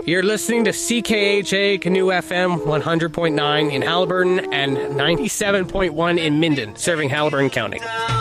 You're listening to CKHA Canoe FM 100.9 in Haliburton and 97.1 in Minden, serving Haliburton County.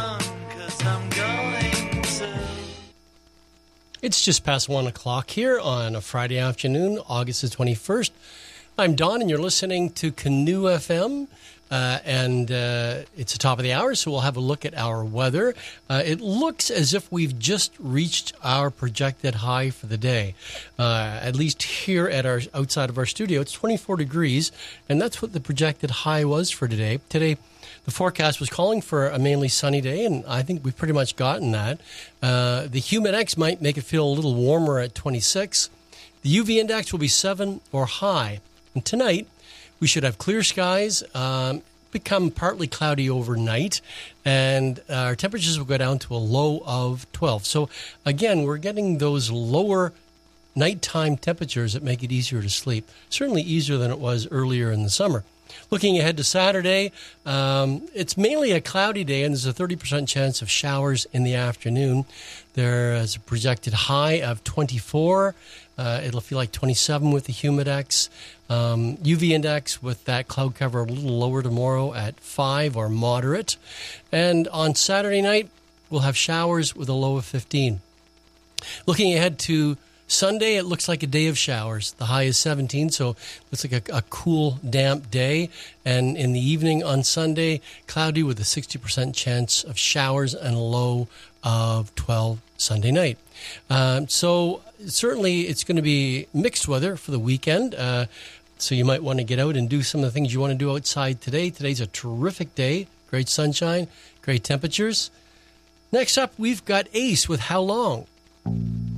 It's just past 1 o'clock here on a Friday afternoon, August the 21st. I'm Don, and you're listening to Canoe FM, and it's the top of the hour, so we'll have a look at our weather. It looks as if we've just reached our projected high for the day. At least here at our outside of our studio, it's 24 degrees, and that's what the projected high was for today. Today, the forecast was calling for a mainly sunny day, and I think we've pretty much gotten that. The Humidex might make it feel a little warmer at 26. The UV index will be 7 or high. And tonight, we should have clear skies, become partly cloudy overnight, and our temperatures will go down to a low of 12. So, again, we're getting those lower nighttime temperatures that make it easier to sleep. Certainly easier than it was earlier in the summer. Looking ahead to Saturday, it's mainly a cloudy day, and there's a 30% chance of showers in the afternoon. There is a projected high of 24. It'll feel like 27 with the Humidex. UV index with that cloud cover a little lower tomorrow at 5 or moderate. And on Saturday night, we'll have showers with a low of 15. Looking ahead to Sunday, it looks like a day of showers. The high is 17, so it looks like a cool, damp day. And in the evening on Sunday, cloudy with a 60% chance of showers and a low of 12 Sunday night. So certainly it's going to be mixed weather for the weekend. So you might want to get out and do some of the things you want to do outside today. Today's a terrific day. Great sunshine, great temperatures. Next up, we've got Ace with How Long?